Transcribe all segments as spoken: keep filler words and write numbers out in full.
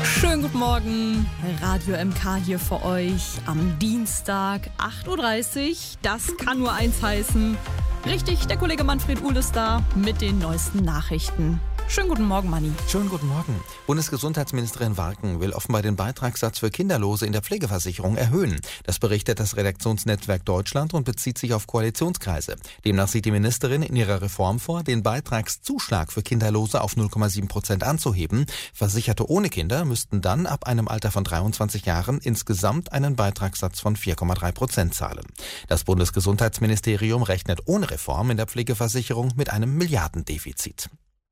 Schönen guten Morgen, Radio M K hier für euch am Dienstag, acht Uhr dreißig. Das kann nur eins heißen. Richtig, der Kollege Manfred Uhl ist da mit den neuesten Nachrichten. Schönen guten Morgen, Manni. Schönen guten Morgen. Bundesgesundheitsministerin Warken will offenbar den Beitragssatz für Kinderlose in der Pflegeversicherung erhöhen. Das berichtet das Redaktionsnetzwerk Deutschland und bezieht sich auf Koalitionskreise. Demnach sieht die Ministerin in ihrer Reform vor, den Beitragszuschlag für Kinderlose auf null Komma sieben Prozent anzuheben. Versicherte ohne Kinder müssten dann ab einem Alter von dreiundzwanzig Jahren insgesamt einen Beitragssatz von vier Komma drei Prozent zahlen. Das Bundesgesundheitsministerium rechnet ohne Reform in der Pflegeversicherung mit einem Milliardendefizit.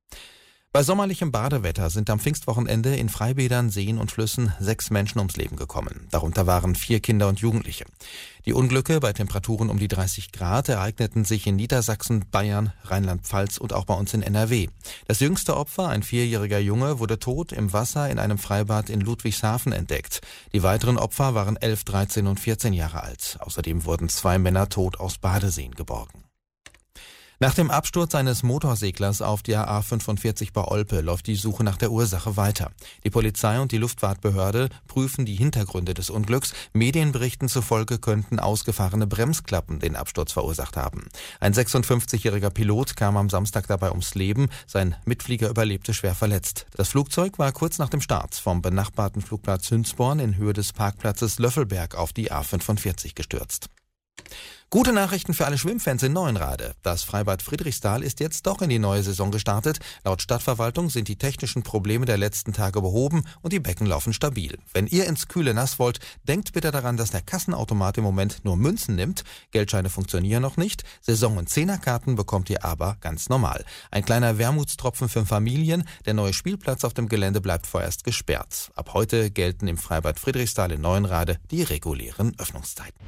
Bei sommerlichem Badewetter sind am Pfingstwochenende in Freibädern, Seen und Flüssen sechs Menschen ums Leben gekommen. Darunter waren vier Kinder und Jugendliche. Die Unglücke bei Temperaturen um die dreißig Grad ereigneten sich in Niedersachsen, Bayern, Rheinland-Pfalz und auch bei uns in N R W. Das jüngste Opfer, ein vierjähriger Junge, wurde tot im Wasser in einem Freibad in Ludwigshafen entdeckt. Die weiteren Opfer waren elf, dreizehn und vierzehn Jahre alt. Außerdem wurden zwei Männer tot aus Badeseen geborgen. Nach dem Absturz eines Motorseglers auf der A fünfundvierzig bei Olpe läuft die Suche nach der Ursache weiter. Die Polizei und die Luftfahrtbehörde prüfen die Hintergründe des Unglücks. Medienberichten zufolge könnten ausgefahrene Bremsklappen den Absturz verursacht haben. Ein sechsundfünfzigjähriger Pilot kam am Samstag dabei ums Leben. Sein Mitflieger überlebte schwer verletzt. Das Flugzeug war kurz nach dem Start vom benachbarten Flugplatz Hünsborn in Höhe des Parkplatzes Löffelberg auf die A fünfundvierzig gestürzt. Gute Nachrichten für alle Schwimmfans in Neuenrade. Das Freibad Friedrichsthal ist jetzt doch in die neue Saison gestartet. Laut Stadtverwaltung sind die technischen Probleme der letzten Tage behoben und die Becken laufen stabil. Wenn ihr ins kühle Nass wollt, denkt bitte daran, dass der Kassenautomat im Moment nur Münzen nimmt. Geldscheine funktionieren noch nicht. Saison- und Zehnerkarten bekommt ihr aber ganz normal. Ein kleiner Wermutstropfen für Familien. Der neue Spielplatz auf dem Gelände bleibt vorerst gesperrt. Ab heute gelten im Freibad Friedrichsthal in Neuenrade die regulären Öffnungszeiten.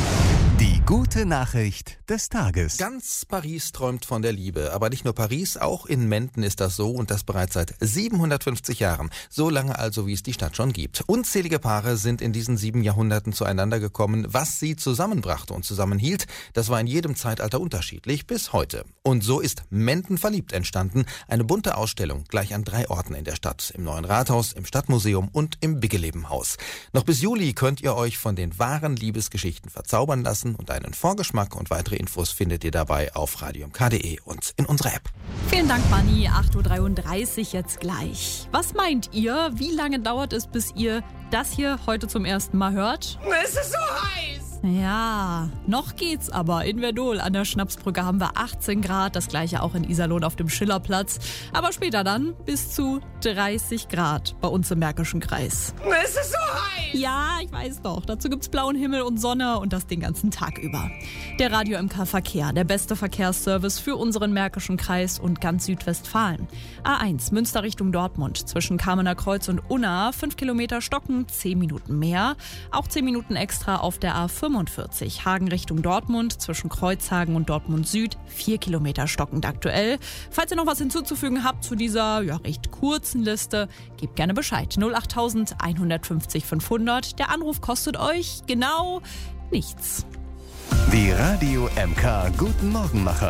Die gute Nachricht des Tages. Ganz Paris träumt von der Liebe, aber nicht nur Paris, auch in Menden ist das so und das bereits seit siebenhundertfünfzig Jahren. So lange also, wie es die Stadt schon gibt. Unzählige Paare sind in diesen sieben Jahrhunderten zueinander gekommen. Was sie zusammenbrachte und zusammenhielt, das war in jedem Zeitalter unterschiedlich bis heute. Und so ist Menden verliebt entstanden. Eine bunte Ausstellung gleich an drei Orten in der Stadt. Im Neuen Rathaus, im Stadtmuseum und im Biggelebenhaus. Noch bis Juli könnt ihr euch von den wahren Liebesgeschichten verzaubern lassen. Und einen Vorgeschmack und weitere Infos findet ihr dabei auf radio m k punkt d e und in unserer App. Vielen Dank, Manni. acht Uhr dreiunddreißig jetzt gleich. Was meint ihr? Wie lange dauert es, bis ihr das hier heute zum ersten Mal hört? Es ist so heiß! Ja, noch geht's aber. In Verdol an der Schnapsbrücke haben wir achtzehn Grad, das gleiche auch in Iserlohn auf dem Schillerplatz. Aber später dann bis zu dreißig Grad bei uns im Märkischen Kreis. Es ist so heiß! Ja, ich weiß doch. Dazu gibt's blauen Himmel und Sonne und das den ganzen Tag über. Der Radio M K Verkehr, der beste Verkehrsservice für unseren Märkischen Kreis und ganz Südwestfalen. A eins, Münster Richtung Dortmund, zwischen Kamener Kreuz und Unna, fünf Kilometer stocken, zehn Minuten mehr. Auch zehn Minuten extra auf der A fünfundvierzig, Hagen Richtung Dortmund, zwischen Kreuzhagen und Dortmund Süd, vier Kilometer stockend aktuell. Falls ihr noch was hinzuzufügen habt zu dieser ja, recht kurzen Liste, gebt gerne Bescheid. null acht eins fünf null fünfhundert. Der Anruf kostet euch genau nichts. Die Radio M K Guten Morgenmacher.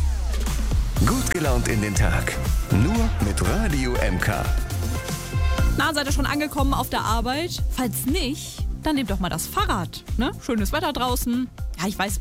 Gut gelaunt in den Tag. Nur mit Radio M K. Na, seid ihr schon angekommen auf der Arbeit? Falls nicht, dann nehmt doch mal das Fahrrad. Ne? Schönes Wetter draußen. Ja, ich weiß,